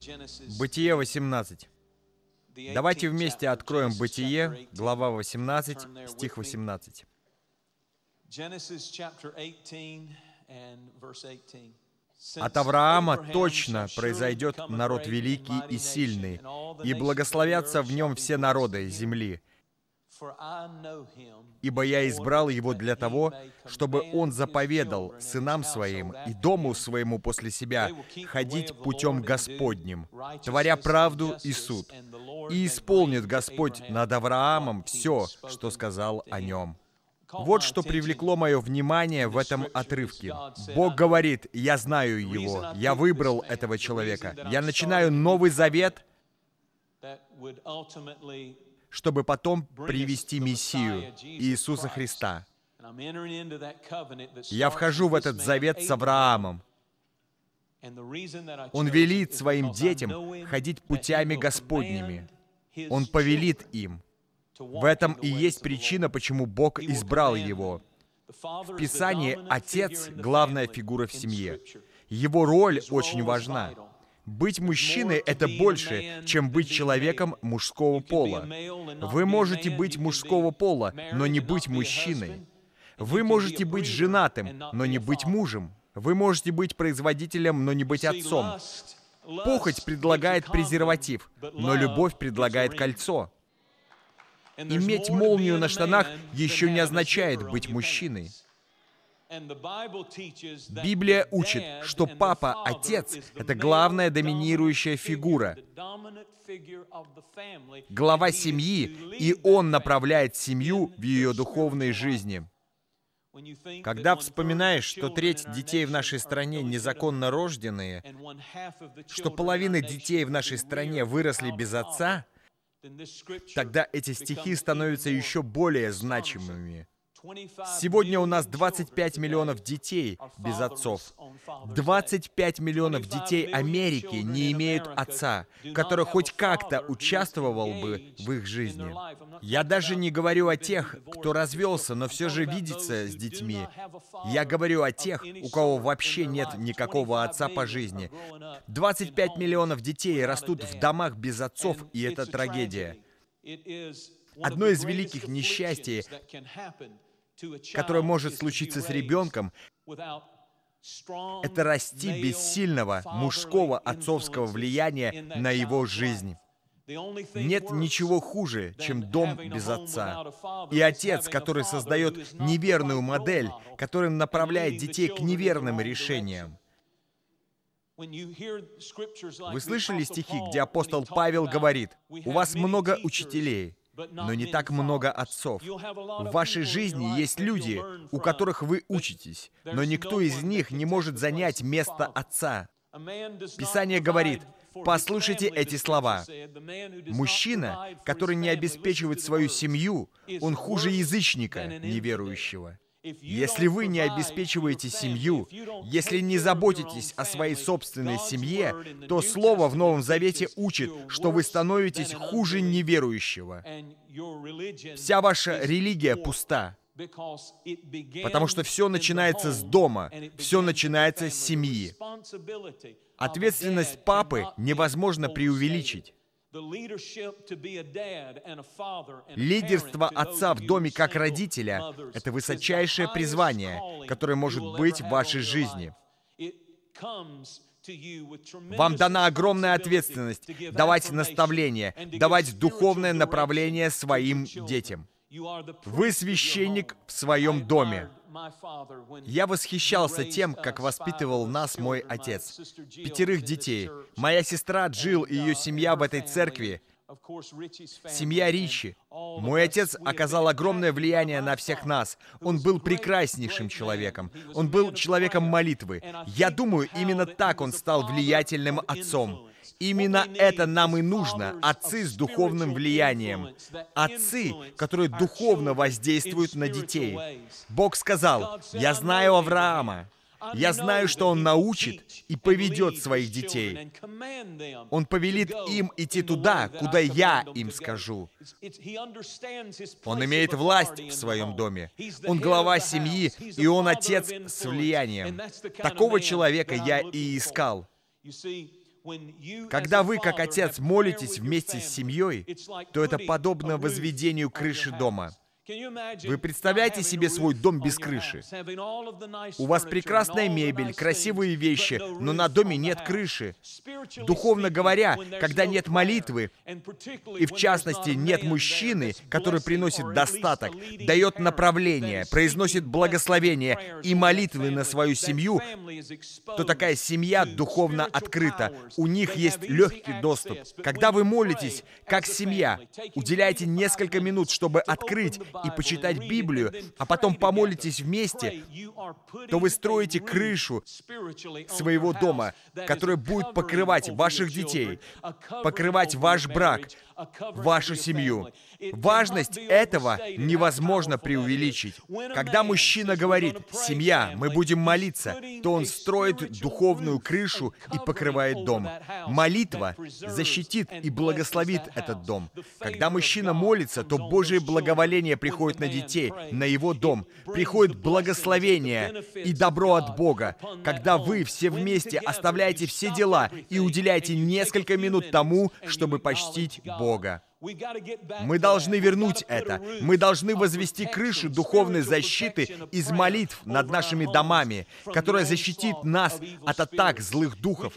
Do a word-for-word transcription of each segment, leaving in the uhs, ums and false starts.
Бытие восемнадцать. Давайте вместе откроем Бытие, глава восемнадцать, стих восемнадцать. «От Авраама точно произойдет народ великий и сильный, и благословятся в нем все народы земли. Ибо я избрал его для того, чтобы он заповедал сынам своим и дому своему после себя ходить путем Господним, творя правду и суд. И исполнит Господь над Авраамом все, что сказал о нем». Вот что привлекло мое внимание в этом отрывке. Бог говорит: «Я знаю его, я выбрал этого человека. Я начинаю Новый Завет, чтобы потом привести Мессию, Иисуса Христа. Я вхожу в этот завет с Авраамом. Он велит своим детям ходить путями Господними. Он повелит им. В этом и есть причина, почему Бог избрал его. В Писании Отец — главная фигура в семье. Его роль очень важна. Быть мужчиной — это больше, чем быть человеком мужского пола. Вы можете быть мужского пола, но не быть мужчиной. Вы можете быть женатым, но не быть мужем. Вы можете быть производителем, но не быть отцом. Похоть предлагает презерватив, но любовь предлагает кольцо. Иметь молнию на штанах еще не означает быть мужчиной. Библия учит, что папа, отец — это главная доминирующая фигура, глава семьи, и он направляет семью в ее духовной жизни. Когда вспоминаешь, что треть детей в нашей стране незаконно рожденные, что половина детей в нашей стране выросли без отца, тогда эти стихи становятся еще более значимыми. Сегодня у нас двадцать пять миллионов детей без отцов. двадцать пять миллионов детей Америки не имеют отца, который хоть как-то участвовал бы в их жизни. Я даже не говорю о тех, кто развелся, но все же видится с детьми. Я говорю о тех, у кого вообще нет никакого отца по жизни. двадцать пять миллионов детей растут в домах без отцов, и это трагедия. Одно из великих несчастий, которое может случиться с ребенком, это расти без сильного мужского отцовского влияния на его жизнь. Нет ничего хуже, чем дом без отца. И отец, который создает неверную модель, который направляет детей к неверным решениям. Вы слышали стихи, где апостол Павел говорит: «У вас много учителей, но не так много отцов. В вашей жизни есть люди, у которых вы учитесь, но никто из них не может занять место отца». Писание говорит: послушайте эти слова. Мужчина, который не обеспечивает свою семью, он хуже язычника неверующего. Если вы не обеспечиваете семью, если не заботитесь о своей собственной семье, то Слово в Новом Завете учит, что вы становитесь хуже неверующего. Вся ваша религия пуста, потому что все начинается с дома, все начинается с семьи. Ответственность папы невозможно преувеличить. Лидерство отца в доме как родителя — это высочайшее призвание, которое может быть в вашей жизни. Вам дана огромная ответственность давать наставления, давать духовное направление своим детям. Вы священник в своем доме. Я восхищался тем, как воспитывал нас мой отец. Пятерых детей. Моя сестра Джилл и ее семья в этой церкви. Семья Ричи. Мой отец оказал огромное влияние на всех нас. Он был прекраснейшим человеком. Он был человеком молитвы. Я думаю, именно так он стал влиятельным отцом. Именно это нам и нужно. Отцы с духовным влиянием. Отцы, которые духовно воздействуют на детей. Бог сказал: «Я знаю Авраама. Я знаю, что он научит и поведет своих детей. Он повелит им идти туда, куда я им скажу». Он имеет власть в своем доме. Он глава семьи, и он отец с влиянием. Такого человека я и искал. Когда вы, как отец, молитесь вместе с семьей, то это подобно возведению крыши дома. Вы представляете себе свой дом без крыши? У вас прекрасная мебель, красивые вещи, но на доме нет крыши. Духовно говоря, когда нет молитвы, и в частности нет мужчины, который приносит достаток, дает направление, произносит благословение и молитвы на свою семью, то такая семья духовно открыта. У них есть легкий доступ. Когда вы молитесь, как семья, уделяйте несколько минут, чтобы открыть и почитать Библию, а потом помолитесь вместе, то вы строите крышу своего дома, которая будет покрывать ваших детей, покрывать ваш брак, вашу семью. Важность этого невозможно преувеличить. Когда мужчина говорит: «Семья, мы будем молиться», то он строит духовную крышу и покрывает дом. Молитва защитит и благословит этот дом. Когда мужчина молится, то Божие благоволение приходит на детей, на его дом. Приходит благословение и добро от Бога. Когда вы все вместе оставляете все дела и уделяете несколько минут тому, чтобы почтить Бога. Мы должны вернуть это. Мы должны возвести крышу духовной защиты из молитв над нашими домами, которая защитит нас от атак злых духов.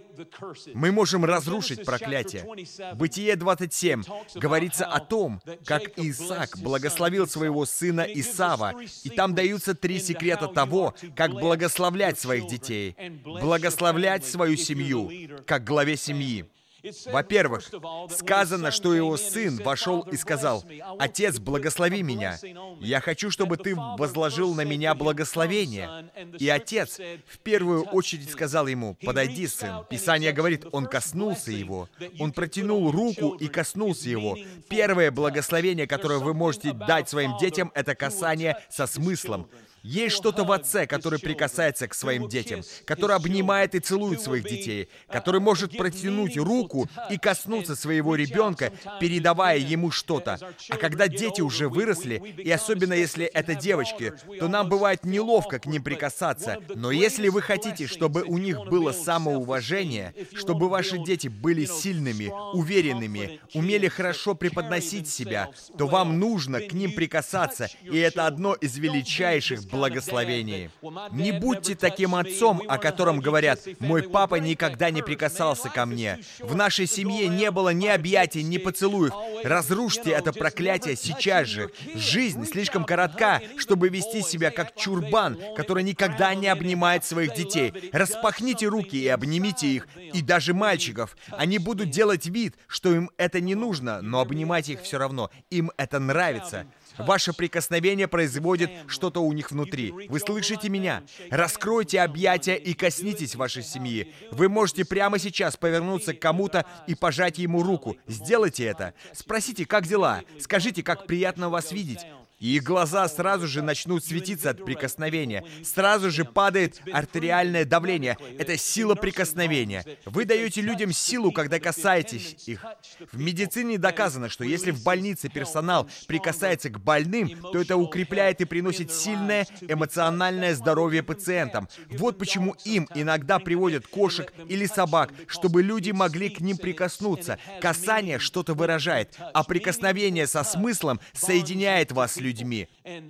Мы можем разрушить проклятие. Бытие двадцать семь говорится о том, как Исаак благословил своего сына Исава, и там даются три секрета того, как благословлять своих детей, благословлять свою семью, как главе семьи. Во-первых, сказано, что его сын вошел и сказал: «Отец, благослови меня. Я хочу, чтобы ты возложил на меня благословение». И отец в первую очередь сказал ему: «Подойди, сын». Писание говорит, он коснулся его. Он протянул руку и коснулся его. Первое благословение, которое вы можете дать своим детям, это касание со смыслом. Есть что-то в отце, который прикасается к своим детям, который обнимает и целует своих детей, который может протянуть руку и коснуться своего ребенка, передавая ему что-то. А когда дети уже выросли, и особенно если это девочки, то нам бывает неловко к ним прикасаться. Но если вы хотите, чтобы у них было самоуважение, чтобы ваши дети были сильными, уверенными, умели хорошо преподносить себя, то вам нужно к ним прикасаться, и это одно из величайших благословений. Не будьте таким отцом, о котором говорят: «Мой папа никогда не прикасался ко мне». В нашей семье не было ни объятий, ни поцелуев. Разрушьте это проклятие сейчас же. Жизнь слишком коротка, чтобы вести себя как чурбан, который никогда не обнимает своих детей. Распахните руки и обнимите их, и даже мальчиков. Они будут делать вид, что им это не нужно, но обнимать их все равно. Им это нравится. Ваше прикосновение производит что-то у них внутри. Вы слышите меня? Раскройте объятия и коснитесь вашей семьи. Вы можете прямо сейчас повернуться к кому-то и пожать ему руку. Сделайте это. Спросите, как дела? Скажите, как приятно вас видеть. И их глаза сразу же начнут светиться от прикосновения. Сразу же падает артериальное давление. Это сила прикосновения. Вы даете людям силу, когда касаетесь их. В медицине доказано, что если в больнице персонал прикасается к больным, то это укрепляет и приносит сильное эмоциональное здоровье пациентам. Вот почему им иногда приводят кошек или собак, чтобы люди могли к ним прикоснуться. Касание что-то выражает, а прикосновение со смыслом соединяет вас с людьми. людьми.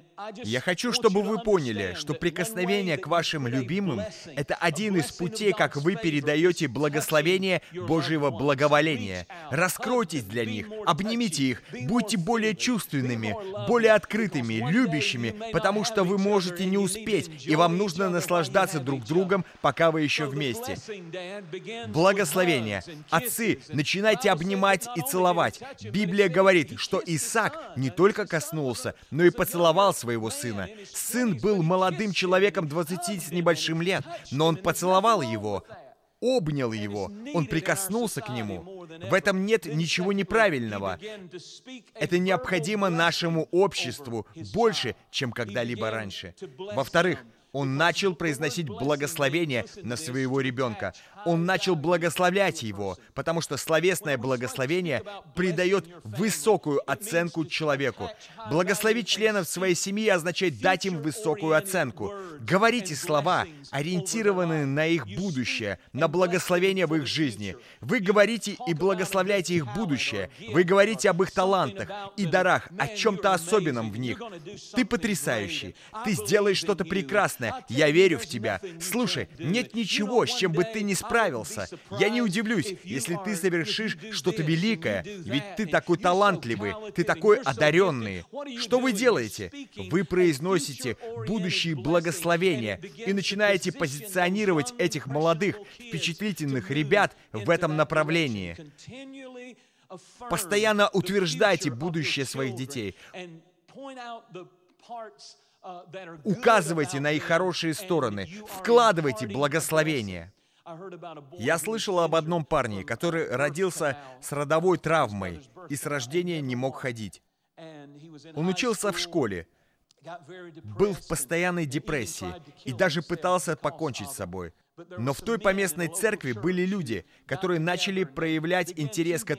Я хочу, чтобы вы поняли, что прикосновение к вашим любимым — это один из путей, как вы передаете благословение Божьего благоволения. Раскройтесь для них, обнимите их, будьте более чувственными, более открытыми, любящими, потому что вы можете не успеть, и вам нужно наслаждаться друг другом, пока вы еще вместе. Благословение. Отцы, начинайте обнимать и целовать. Библия говорит, что Исаак не только коснулся, но и поцеловал своего сына. Сын был молодым человеком двадцати с небольшим лет, но он поцеловал его, обнял его, он прикоснулся к нему. В этом нет ничего неправильного. Это необходимо нашему обществу больше, чем когда-либо раньше. Во-вторых, Он начал произносить благословение на своего ребенка. Он начал благословлять его, потому что словесное благословение придает высокую оценку человеку. Благословить членов своей семьи означает дать им высокую оценку. Говорите слова, ориентированные на их будущее, на благословение в их жизни. Вы говорите и благословляете их будущее. Вы говорите об их талантах и дарах, о чем-то особенном в них. Ты потрясающий. Ты сделаешь что-то прекрасное. Я верю в тебя. Слушай, нет ничего, с чем бы ты не справился. Я не удивлюсь, если ты совершишь что-то великое, ведь ты такой талантливый, ты такой одаренный. Что вы делаете? Вы произносите будущие благословения и начинаете позиционировать этих молодых, впечатлительных ребят в этом направлении. Постоянно утверждайте будущее своих детей. Указывайте на их хорошие стороны. Вкладывайте благословение. Я слышал об одном парне, который родился с родовой травмой и с рождения не мог ходить. Он учился в школе, был в постоянной депрессии и даже пытался покончить с собой. Но в той поместной церкви были люди, которые начали проявлять интерес к